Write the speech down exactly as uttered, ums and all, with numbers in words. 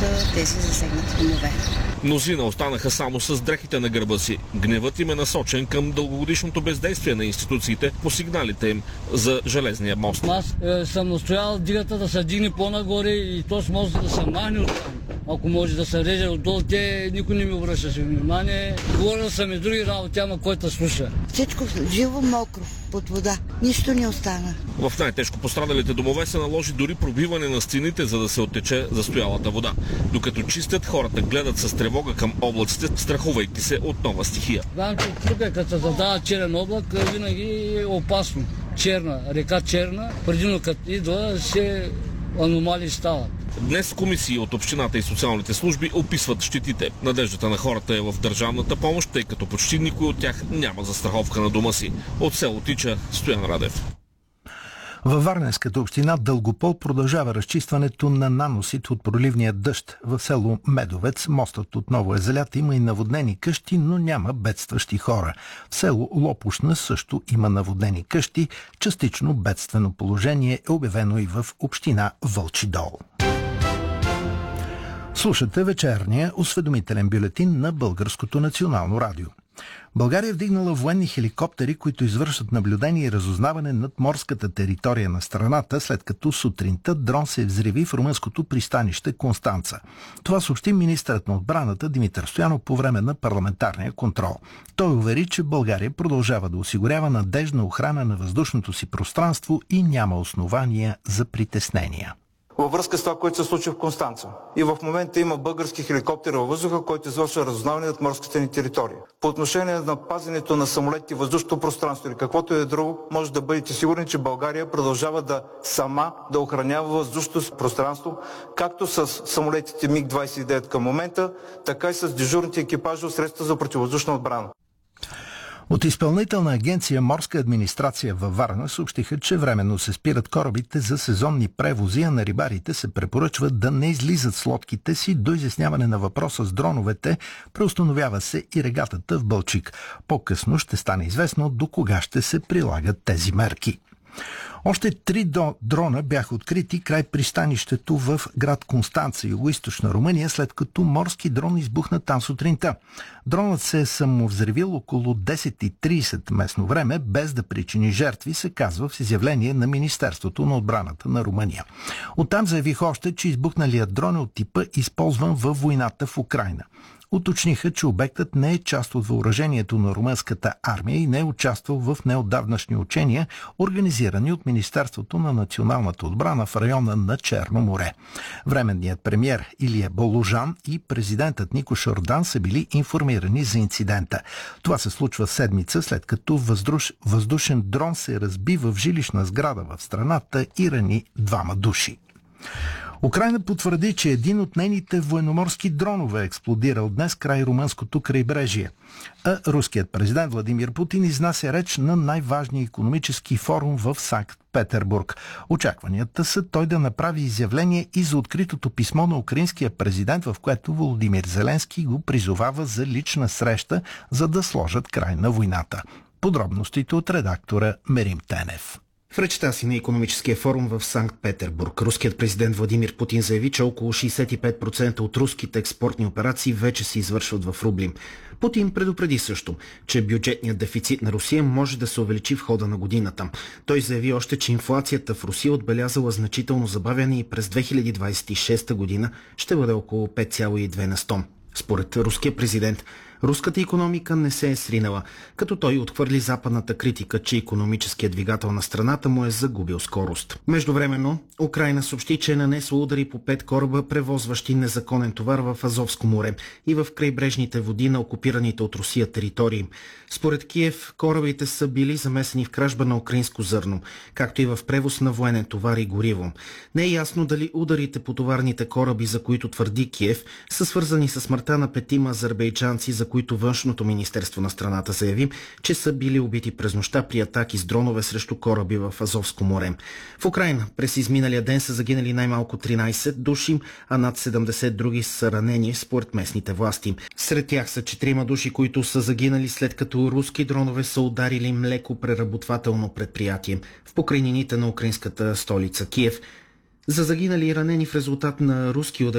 тези засегнати домове. Мнозина останаха само с дрехите на гърба си. Гневът им е насочен към дългогодишното бездействие на институциите по сигналите им за железния мост. Аз е, съм настоял дигата да се дигне по-нагоре и този мост да се махне от там. Ако може да се реже отдолу, те никой не ми обръщаше внимание. Говорил съм и други работи, ама който слуша. Всичко живо мокро под вода. Нищо не остана. В най-тежко пострадалите домове се наложи дори пробиване на стените, за да се оттече застоялата вода. Докато чистят, хората гледат с тревога към облаците, страхувайки се от нова стихия. Знам, че тук, като се задава черен облак, винаги е опасно. Черна, река Черна, предимно като идва, се аномалии стават. Днес комисии от общината и социалните служби описват щетите. Надеждата на хората е в държавната помощ, тъй като почти никой от тях няма застраховка на дома си. От село Тича, Стоян Радев. Във Варненската община Дългопол продължава разчистването на наносите от проливния дъжд. В село Медовец мостът отново е залят, има и наводнени къщи, но няма бедстващи хора. В село Лопушна също има наводнени къщи. Частично бедствено положение е обявено и в община Вълчи дол. Слушате вечерния осведомителен бюлетин на Българското национално радио. България е вдигнала военни хеликоптери, които извършват наблюдение и разузнаване над морската територия на страната, след като сутринта дрон се взриви в румънското пристанище Констанца. Това съобщи министърът на отбраната Димитър Стоянов по време на парламентарния контрол. Той увери, че България продължава да осигурява надежна охрана на въздушното си пространство и няма основания за притеснения. Във връзка с това, което се случи в Констанца. И в момента има български хеликоптер във въздуха, който извършва разузнаване над морската ни територия. По отношение на пазенето на самолети, въздушното пространство или каквото е друго, може да бъдете сигурни, че България продължава да сама да охранява въздушното си пространство, както с самолетите Миг двадесет и девет към момента, така и с дежурните екипажи от средства за противовъздушна отбрана. От Изпълнителна агенция Морска администрация във Варна съобщиха, че временно се спират корабите за сезонни превози, а на рибарите се препоръчва да не излизат с лодките си до изясняване на въпроса с дроновете. Преустановява се и регатата в Бълчик. По-късно ще стане известно до кога ще се прилагат тези мерки. Още три дрона бяха открити край пристанището в град Констанца, югоизточна Румъния, след като морски дрон избухна там сутринта. Дронът се е самовзривил около десет и тридесет местно време, без да причини жертви, се казва в изявление на Министерството на отбраната на Румъния. Оттам заявих още, че избухналият дрон е от типа, използван във войната в Украйна. Уточниха, че обектът не е част от въоръжението на румънската армия и не е участвал в неотдавнашни учения, организирани от Министерството на националната отбрана в района на Черно море. Временният премиер Илия Болужан и президентът Нико Шордан са били информирани за инцидента. Това се случва седмица, след като въздуш... въздушен дрон се разби в жилищна сграда в страната и рани двама души. Украйна потвърди, че един от нейните военноморски дронове е експлодирал днес край румънското крайбрежие. А руският президент Владимир Путин изнася реч на най-важния икономически форум в Санкт-Петербург. Очакванията са той да направи изявление и за откритото писмо на украинския президент, в което Володимир Зеленски го призовава за лична среща, за да сложат край на войната. Подробностите от редактора Мерим Тенев. В речта си на икономическия форум в Санкт-Петербург, руският президент Владимир Путин заяви, че около шейсет и пет процента от руските експортни операции вече се извършват в рубли. Путин предупреди също, че бюджетният дефицит на Русия може да се увеличи в хода на годината. Той заяви още, че инфлацията в Русия отбелязала значително забавяне и през две хиляди двадесет и шеста година ще бъде около пет цяло и две на сто. Според руския президент, руската икономика не се е сринала, като той отхвърли западната критика, че икономическият двигател на страната му е загубил скорост. Междувременно, Украйна съобщи, че е нанесла удари по пет кораба, превозващи незаконен товар в Азовско море и в крайбрежните води на окупираните от Русия територии. Според Киев, корабите са били замесени в кражба на украинско зърно, както и в превоз на военен товар и гориво. Не е ясно дали ударите по товарните кораби, за които твърди Киев, са свързани с смъртта на петима азербайджанци, за които Външното министерство на страната заяви, че са били убити през нощта при атаки с дронове срещу кораби в Азовско море. В Украйна през изминалия ден са загинали най-малко тринадесет души, а над седемдесет други са ранени според местните власти. Сред тях са четирима души, които са загинали след като руски дронове са ударили млекопреработвателно предприятие в покрайнините на украинската столица Киев. За загинали и ранени в резултат на руски удари